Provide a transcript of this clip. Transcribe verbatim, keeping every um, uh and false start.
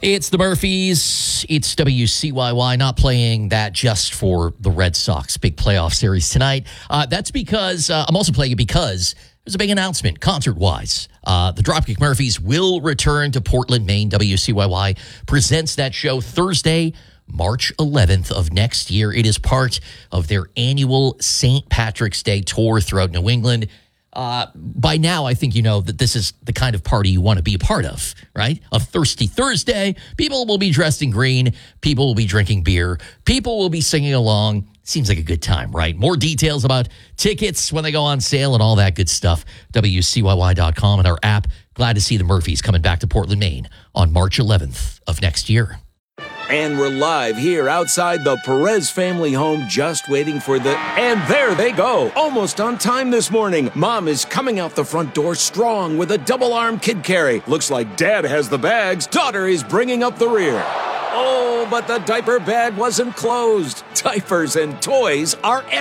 It's the Murphys. It's W C Y Y, not playing that just for the Red Sox big playoff series tonight. Uh, that's because uh, I'm also playing it because there's a big announcement concert-wise. Uh, the Dropkick Murphys will return to Portland, Maine. W C Y Y presents that show Thursday, March eleventh of next year. It is part of their annual Saint Patrick's Day tour throughout New England. Uh, by now, I think you know that this is the kind of party you want to be a part of, right? A Thirsty Thursday. People will be dressed in green. People will be drinking beer. People will be singing along. Seems like a good time, right? More details about tickets when they go on sale and all that good stuff. W C Y Y dot com and our app. Glad to see the Murphys coming back to Portland, Maine on March eleventh of next year. And we're live here outside the Perez family home, just waiting for the... And there they go, almost on time this morning. Mom is coming out the front door strong with a double-arm kid carry. Looks like Dad has the bags. Daughter is bringing up the rear. Oh, but the diaper bag wasn't closed. Diapers and toys are